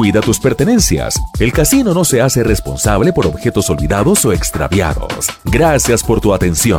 Cuida tus pertenencias. El casino no se hace responsable por objetos olvidados o extraviados. Gracias por tu atención.